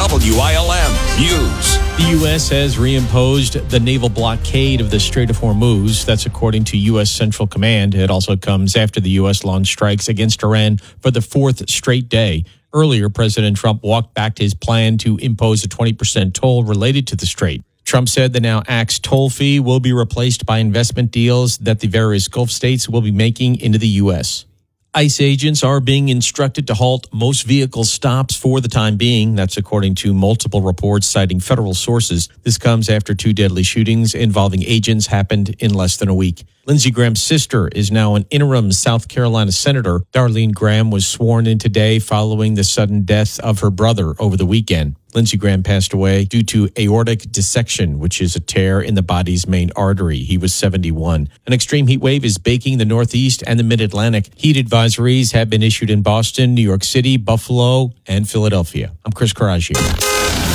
WILM News. The U.S. has reimposed the naval blockade of the Strait of Hormuz. That's according to U.S. Central Command. It also comes after the U.S. launched strikes against Iran for the fourth straight day. Earlier, President Trump walked back his plan to impose a 20% toll related to the strait. Trump said the now axed toll fee will be replaced by investment deals that the various Gulf states will be making into the U.S. ICE agents are being instructed to halt most vehicle stops for the time being. That's according to multiple reports citing federal sources. This comes after two deadly shootings involving agents happened in less than a week. Lindsey Graham's sister is now an interim South Carolina senator. Darlene Graham was sworn in today following the sudden death of her brother over the weekend. Lindsey Graham passed away due to aortic dissection, which is a tear in the body's main artery. He was 71. An extreme heat wave is baking the Northeast and the Mid-Atlantic. Heat advisories have been issued in Boston, New York City, Buffalo, and Philadelphia. I'm Chris Coraggio.